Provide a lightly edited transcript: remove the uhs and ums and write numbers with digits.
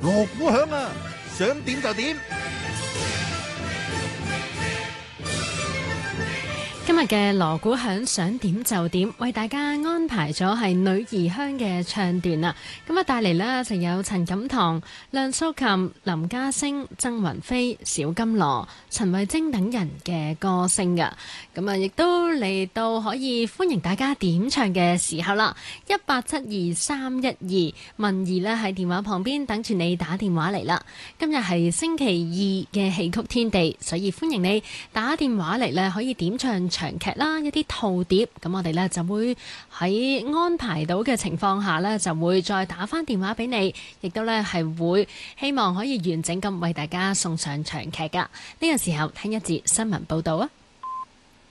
鑼鼓響啊，想點就點。 今日嘅鑼鼓響，想點就點，為大家安排咗係女兒香嘅唱段啦。咁啊，帶嚟呢就有陳錦棠、梁素琴、林家聲、曾雲飛、小金羅、陳慧晶等人嘅歌聲㗎。咁啊，亦都嚟到可以歡迎大家點唱嘅時候啦。1872312文儀呢喺電話旁邊等住你打電話嚟啦。今日係星期二嘅戲曲天地，所以歡迎你打電話嚟呢，可以點唱長劇啦，一啲套碟，咁我哋呢就會喺安排到嘅情況下呢，就會再打返電話俾你，亦都呢係會希望可以完整咁為大家送上長劇㗎。呢個時候聽一節新聞報導啊！